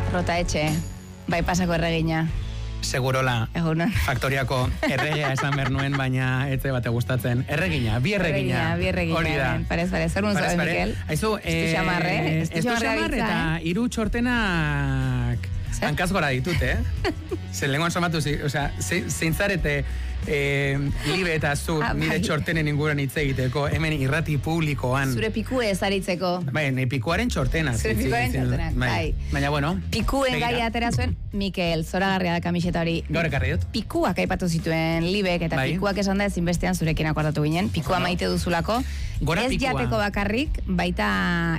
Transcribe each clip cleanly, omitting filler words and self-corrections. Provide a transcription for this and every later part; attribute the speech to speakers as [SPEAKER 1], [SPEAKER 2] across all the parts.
[SPEAKER 1] Rota etxe, bai pasako erregina.
[SPEAKER 2] Segurola,
[SPEAKER 1] Egunon.
[SPEAKER 2] Faktoriako erregea esan behar nuen, baina etze bate gustatzen. Erregina, bi erregina.
[SPEAKER 1] Hori da. Parez, zer nun zabe, Mikel?
[SPEAKER 2] Aizu,
[SPEAKER 1] Estu xamarre
[SPEAKER 2] eta hiru txortenak hankaz gora ditut, Zer lenguan somatu, zeintzarete libe eta zu nire txortenen inguruan hitz egiteko, hemen irrati publikoan.
[SPEAKER 1] Zure pikue ezaritzeko.
[SPEAKER 2] Bai, pikuaren txortena.
[SPEAKER 1] Zure pikuaren txortenak, bai.
[SPEAKER 2] Baina, bueno.
[SPEAKER 1] Pikuen gaia atera zuen, Mikel, zoragarria da kamiseta hori.
[SPEAKER 2] Gaur ekarri dut.
[SPEAKER 1] Pikuak aipatu zituen libek, eta pikuak esan da ezinbestean zurekin akordatu ginen. Pikua maite duzulako. Ez jateko bakarrik, baita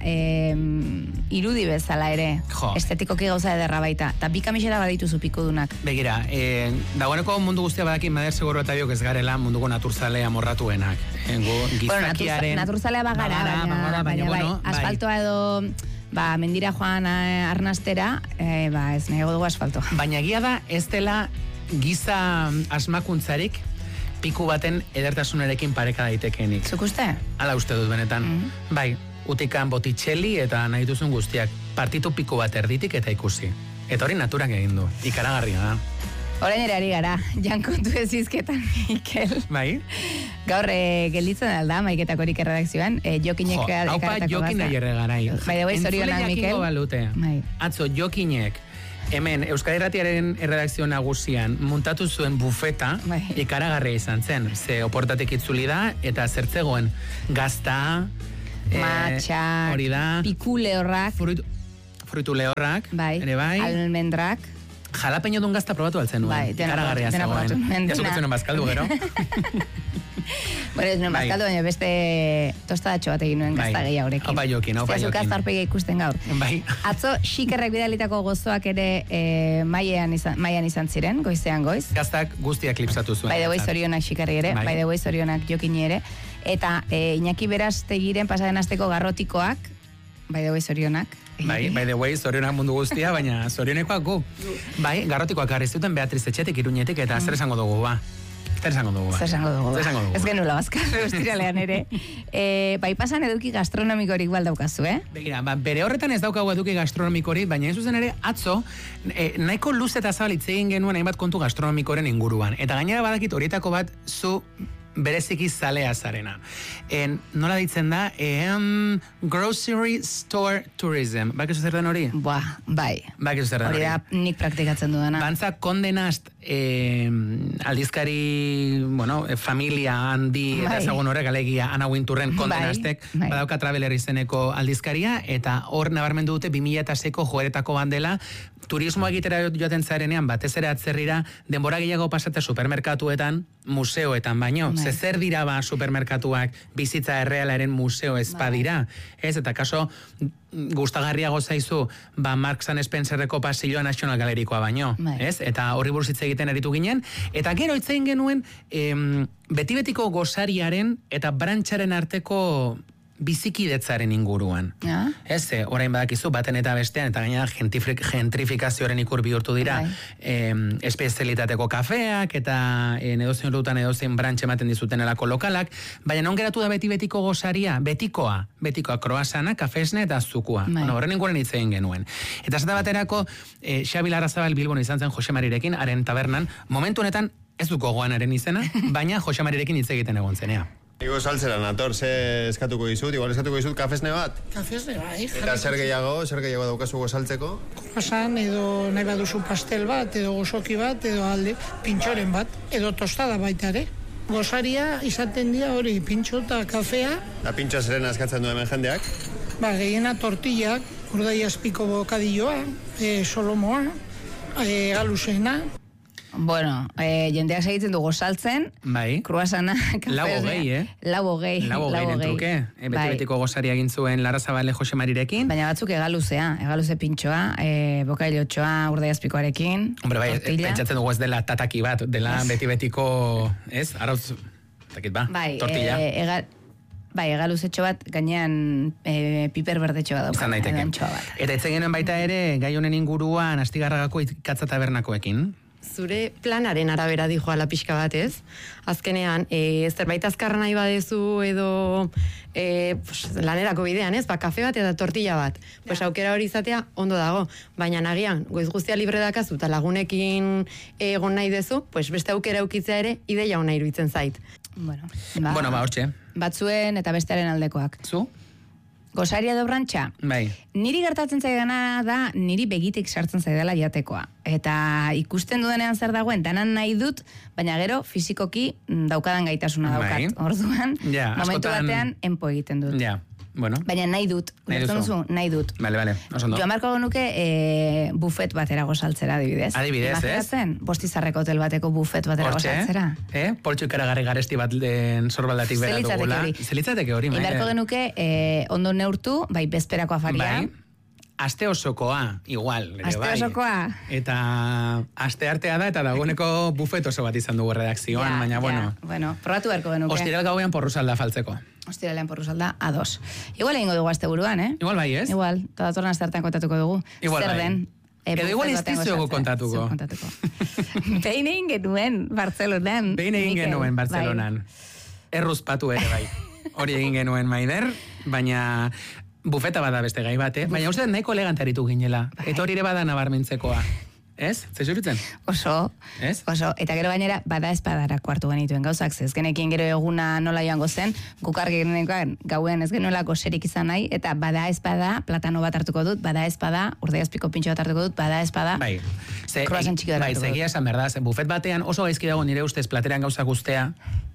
[SPEAKER 1] irudi bezala ere. Estetikoki gauza ederra baita. Ta bi kamiseta badituzu pikudunak.
[SPEAKER 2] Begira, dagoeneko mundu guztia badakin Mader seguro eta biok ez garela munduko naturzalea morratuenak. Gizakiaren...
[SPEAKER 1] Naturzalea bagara, baina bai, asfaltoa edo... mendira joan arnastera, ez nahiago dugu asfalto.
[SPEAKER 2] Baina egia da, ez dela giza asmakuntzarik piku baten edertasunarekin pareka daitekenik.
[SPEAKER 1] Zuk uste?
[SPEAKER 2] Hala uste dut benetan. Bai, utikan botitxeli eta nahi duzun guztiak. Partitu piku bat erditik eta ikusi. Eta hori naturak egin du. Ikaragarria da.
[SPEAKER 1] Orain ere ari gara, jankontu ez izketan, Mikel.
[SPEAKER 2] Bai?
[SPEAKER 1] Gaur gelditzen alda, maiketak horik erredakzioan, jokinek ekaretako
[SPEAKER 2] gaza. Haupa jokin nahi erregarai.
[SPEAKER 1] Bai, dugu zorionak, Mikel.
[SPEAKER 2] Balute. Atzo, jokinek, hemen, Euskadi Irratiaren erredakzio nagusian, muntatu zuen bufeta, ikaragarria izan zen. Ze oportatik itzuli da, eta zertzegoen gazta,
[SPEAKER 1] matxak, piku lehorrak,
[SPEAKER 2] fruitu lehorrak, ere bai,
[SPEAKER 1] almendrak,
[SPEAKER 2] jalapeño dun gazta probatu altzen nuen.
[SPEAKER 1] Bai,
[SPEAKER 2] ikaragarria zegoen. Jazukatzen nuen bazkaldu, gero.
[SPEAKER 1] Bueno, ez nuen bazkaldu, baina beste tostadatxo bat egin nuen gazta gehiagorekin.
[SPEAKER 2] Opa jokin.
[SPEAKER 1] Zazuk aztarpegi ikusten gaur.
[SPEAKER 2] Bai.
[SPEAKER 1] Atzo, xikerrak bidalitako gozoak ere maian izan ziren, goizean goiz.
[SPEAKER 2] Gaztak guztiak klipsatu zuen.
[SPEAKER 1] Bai, deuei zorionak xikerri ere, bai, deuei zorionak jokini ere. Eta Iñaki Berastegiren pasaden asteko garrotikoak, bai, deuei zorionak.
[SPEAKER 2] Bai, by the way, zorionak mundu guztia, baina zorionekoak gu. Bai, garrotikoak garriztuten Beatriz Etxetik, Iruñetik, eta zer esango dugu, ba? Zer esango dugu. Ez genula bazkarro estiralean ere. Bai, pasan eduki gastronomikorik baldaukazu, Begira, bere horretan ez daukagu eduki gastronomikorik, baina ez zuzen ere, atzo, nahiko luz eta zabal hitz egin genuen hainbat kontu gastronomikoren inguruan. Eta gainera badakit horietako bat zu bereziki zalea zarena. Nola ditzen da? Grocery store tourism. Bakizu zer den hori?
[SPEAKER 1] Bai.
[SPEAKER 2] Bakizu zer den hori.
[SPEAKER 1] Hori da nik praktikatzen dudana.
[SPEAKER 2] Bantza kondenast aldizkari, familia handi eta ezagun horrek alegia Ana Winturren kondenastek badauka Traveler izeneko aldizkaria, eta hor nabarmendu dute 2006ko joeretako bandela turismoa egitera joaten zarenean, batez ere atzerrira, denbora gehiago pasate supermerkatuetan, museoetan baino. Zer dira ba supermerkatuak bizitza errealaren museo espadira. Ez, eta kaso gustagarriago zaizu Marks and Spencerreko pasilloa National Galerikoa baino. Ez? Eta horri buruz hitz egiten aritu ginen. Eta gero hitz egin genuen beti-betiko gozariaren eta brantxaren arteko bizikidetzaren inguruan. Ez, orain badakizu, baten eta bestean, eta gainera gentrifikazioaren ikur bihurtu dira espezialitateko kafeak, eta edozein rutan edozein brantxe ematen dizuten elako lokalak, baina non geratu da beti-betiko gozaria, betikoa, kroasana, kafesne eta zukua. Horren inguruan hitz egin genuen. Eta zata baterako, Xabi Larrazabal Bilbon izan zen Jose Marirekin, haren tabernan, momentu honetan ez duko goanaren izena, baina Jose Marirekin hitz egiten egon zenea.
[SPEAKER 3] Igo saltzera nator, eskatuko dizut, igual eskatuko dizut kafesne bat?
[SPEAKER 4] Kafesne bai.
[SPEAKER 3] Eta zer gehiago daukazu gozaltzeko?
[SPEAKER 4] Pasan, edo nahi baduzu pastel bat, edo gozoki bat, edo alde pintxoren bat, edo tostada baita ere. Gozaria izaten dira hori, pintxo eta kafea.
[SPEAKER 3] Da pintxo zerena eskatzen du hemen jendeak?
[SPEAKER 4] Gehiena tortillak, urdai azpiko bokadilloa, solomoa, galusena.
[SPEAKER 1] Bueno, jendeak segitzen du gozaltzen, kruasana, kafesne. Lau hogei
[SPEAKER 2] den truke. Beti-betiko gozaria egin zuen Larrazabal Jose Marirekin.
[SPEAKER 1] Baina batzuk egaluze pintxoa, bokailotxoa urdaiazpikoarekin.
[SPEAKER 2] Hombre, bai, pentsatzen dugu ez dela tataki bat, dela beti-betiko, ez? Arauz, takit ba, tortilla.
[SPEAKER 1] Bai, egaluzetxo bat, gainean piper berdetxo bat dauka.
[SPEAKER 2] Izan daiteke. Eta itzen genuen baita ere, gai honen inguruan Astigarragako Ikatza tabernakoekin.
[SPEAKER 5] zure planaren arabera dijoala pixka bat, ez? Azkenean, zerbait azkarra nahi badezu edo lanerako bidean, ez? Kafe bat eta tortilla bat. Pues aukera hori izatea ondo dago, baina nagian, goiz guztia libre dakazu eta lagunekin egon nahi dezu, pues beste aukera eukitzea ere ideia ona iruditzen zait.
[SPEAKER 1] Bueno,
[SPEAKER 2] hortxe.
[SPEAKER 1] Batzuen eta bestearen aldekoak.
[SPEAKER 2] Zu?
[SPEAKER 1] Gosaria edo brantxa?
[SPEAKER 2] Bai.
[SPEAKER 1] Niri gertatzen zaidana da, niri begitik sartzen zaidala jatekoa. Eta ikusten dudenean zer dagoen, danan nahi dut, baina gero fizikoki daukadan gaitasuna daukat. Orduan, momentu batean enpo egiten dut.
[SPEAKER 2] Bueno.
[SPEAKER 1] Baina nahi dut. Nahi dut.
[SPEAKER 2] Vale, osondo.
[SPEAKER 1] Joan marko genuke bufet batera gozaltzera, adibidez.
[SPEAKER 2] Adibidez,
[SPEAKER 1] ez? Bostizarreko hotel bateko bufet batera gozaltzera.
[SPEAKER 2] Poltsu ikaragarri garesti bat den sorbaldatik bera dugula. Zelitzateke hori.
[SPEAKER 1] Marko genuke ondo neurtu, bai, bezperako afaria.
[SPEAKER 2] Bai. Aste osokoa, igual.
[SPEAKER 1] Aste osokoa.
[SPEAKER 2] Eta aste artea da, eta dagoeneko bufet oso bat izan dugu redakzioan, baina bueno.
[SPEAKER 1] Bueno, probatu beharko genuke.
[SPEAKER 2] Ostiral gauean porrusalda faltzeko.
[SPEAKER 1] Ostiralean porrusalda, A2. Igual egingo dugu aste buruan,
[SPEAKER 2] Igual bai, ez?
[SPEAKER 1] Igual, eta datorren asteartean kontatuko dugu.
[SPEAKER 2] Igual
[SPEAKER 1] zer
[SPEAKER 2] bai.
[SPEAKER 1] Den.
[SPEAKER 2] Edo igual ez dizugu kontatuko.
[SPEAKER 1] Behin egin genuen Bartzelonan.
[SPEAKER 2] Bartzelonan. Erruzpatu ere bai. Hori egin genuen Maider, baina bufeta bada beste gai bat, baina uste nahiko elegante aritu ginela. Eta hori ere bada nabarmentzekoa. Ez? Zezuritzen?
[SPEAKER 1] Oso. Eta gero bainera, bada espadarako hartu genituen gauzak, ez genekien gero eguna nola joango zen, gukar genekoan gauen ez genuelako serik izan nahi, eta bada espada, platano bat hartuko dut, bada espada, urdaiazpiko pintxo bat hartuko dut, bada espada, kroazen txiki dara hartuko dut.
[SPEAKER 2] Segia esan berdaz, bufet batean oso gaizki dago nire ustez plateran gauza guztea,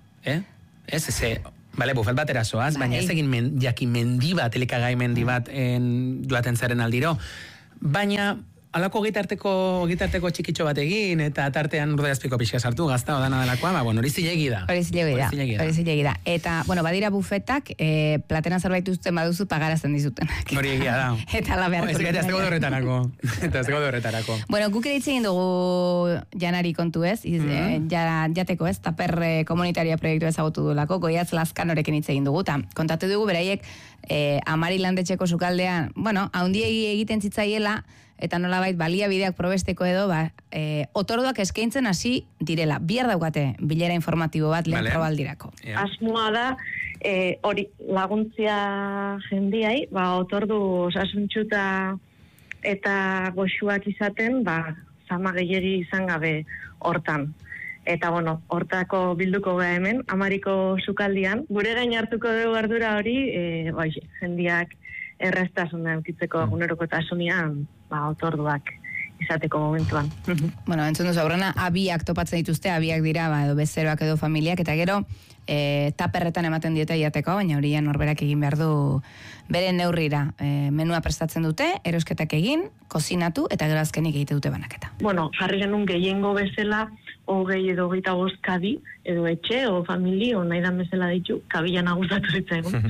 [SPEAKER 2] bufet batera zoaz, baina ez egin jakin mendi bat, elikagai mendi bat joaten zaren aldiro, baina alako gitarteko txikitxo bat egin, eta tartean urdaiazpiko pixka sartu, gazta odana delakoa, hori zilegi da.
[SPEAKER 1] Hori zilegi da. Eta, badira bufetak, plateran zerbait uzten baduzu pagarazten dizutenak.
[SPEAKER 2] Hori egia da.
[SPEAKER 1] Eta la beharko.
[SPEAKER 2] Ez tego horretarako.
[SPEAKER 1] Bueno, guk ere hitz egin dugu janari kontu ez, jateko ez, taper komunitaria proiektu ezagutu duelako, Goiatz Lazkanorekin hitz egin dugu, eta kontatu dugu beraiek Amari landetxeko sukaldean, haundiegi egiten zitzaiela, eta nolabait baliabideak probesteko edo, otorduak eskaintzen hasi direla. Bihar daukate bilera informatibo bat lehen probaldirako.
[SPEAKER 6] Asmoa da, hori laguntzia jendiai, otordu osasuntxuta eta goxuak izaten, zama gehiagi izan gabe hortan. Eta, hortako bilduko gara hemen, Amariko sukaldian. Gure gain hartuko dugu ardura hori, jendiak erraztasuna eukitzeko egunerokotasunean, otorduak izateko momentuan.
[SPEAKER 1] Entzun duzu, aurrena, abiak topatzen dituzte, abiak dira, edo bezeroak edo familiak, eta gero, taperretan ematen diote jateko, baina hori norberak egin behar du bere neurrira. Menua prestatzen dute, erosketak egin, kozinatu, eta gero azkenik egite dute banaketa.
[SPEAKER 6] Jarri genuen gehiengo bezala, 20 edo 25 kabi, edo etxe, o famili, o nahi dan bezala ditu, kabila nagusatu zitzaigun.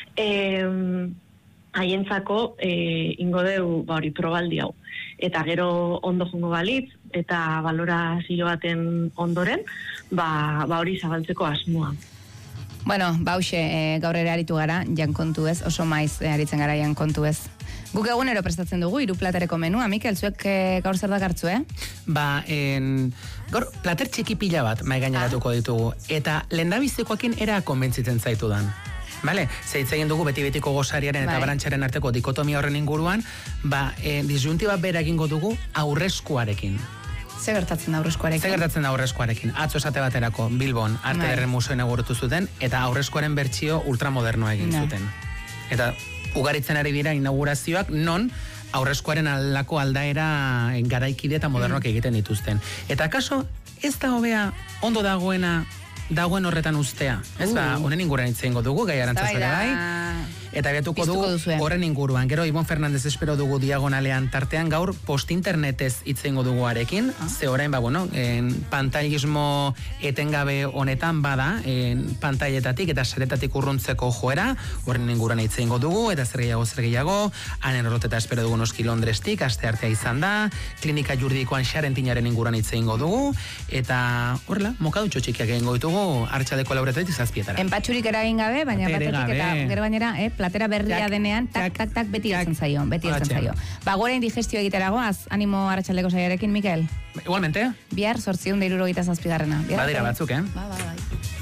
[SPEAKER 6] Haientzako ingo deu hori probaldi hau. Eta gero ondo jungo balitz, eta balorazio baten ondoren, hori zabaltzeko asmoa.
[SPEAKER 1] Hauxe, gaur ere aritu gara, jan kontu ez, oso maiz aritzen gara jan kontu ez. Guk egunero prestatzen dugu, 3 platereko menua, Mikel, zuek gaur zer dakartzu,
[SPEAKER 2] Gaur, plater txiki pila bat mai gaineratuko ditugu, eta lehendabizikoekin era konbentzitzen zaitudan. Zeitz egin dugu beti-betiko gozariaren eta barantxaren arteko dikotomia horren inguruan, disjuntiba bera egingo dugu aurreskuarekin.
[SPEAKER 1] Zer gertatzen da
[SPEAKER 2] aurreskuarekin? Atzo esate baterako Bilbon Arte Ederren Museoen agurtu zuten, eta aurreskuaren bertsio ultramodernoa egin zuten. Eta ugaritzen ari dira inaugurazioak non aurreskuaren aldako aldaera garaikide eta modernoak egiten dituzten. Eta kaso, ez da hobea ondo dagoen horretan ustea. Ez honen inguruan hitz egingo dugu, gai arantzazare bai. Eta getuko dugu horren inguruan. Gero, Ibon Fernandez espero dugu diagonalean tartean, gaur post-internetez hitz egingo dugu arekin. Ze orain, pantailismo etengabe honetan bada, pantailetatik eta saretatik urruntzeko joera, horren inguruan hitz egingo dugu, eta zer gehiago, hanen horroteta espero dugu noski Londrestik, aste artea izan da, klinika juridikoan xarentinaren inguruan hitz egingo dugu, eta horrela, mokadutxo txikiak egingo ditugu, hartxaldeko 4:00 7:00.
[SPEAKER 1] Enpatxurik eragin gabe, baina batetik eta gero gainera, platera berria denean, tak, beti heltzen zaio. Ba, gora indigestio egiteragoaz, animo arratsaldeko saiarekin, Mikel?
[SPEAKER 2] Igualmente.
[SPEAKER 1] Bihar, 867.
[SPEAKER 2] Badira batzuk,
[SPEAKER 1] Ba.